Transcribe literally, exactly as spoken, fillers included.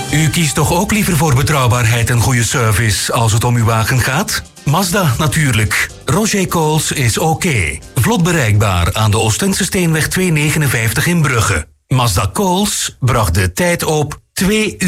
U kiest toch ook liever voor betrouwbaarheid en goede service als het om uw wagen gaat? Mazda natuurlijk. Roger Coles is oké. Vlot bereikbaar aan de Oostense Steenweg tweehonderdnegenenvijftig in Brugge. Mazda Coles bracht de tijd op twee uur.